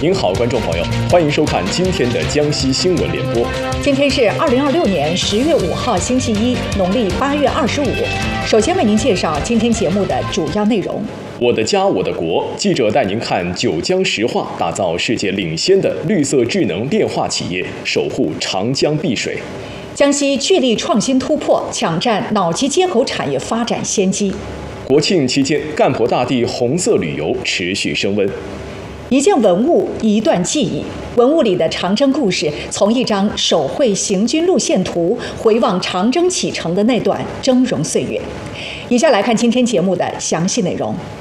您好，观众朋友，欢迎收看今天的江西新闻联播。 今天是2026年10月5号，星期一，农历8月25。首先为您介绍今天节目的主要内容。 我的家，我的国，记者带您看九江石化打造世界领先的绿色智能炼化企业，守护长江碧水。 江西聚力创新突破，抢占脑机接口产业发展先机。 国庆期间，干婆大地红色旅游持续升温。 一件文物，一段记忆。文物里的长征故事，从一张手绘行军路线图回望长征启程的那段峥嵘岁月。以下来看今天节目的详细内容。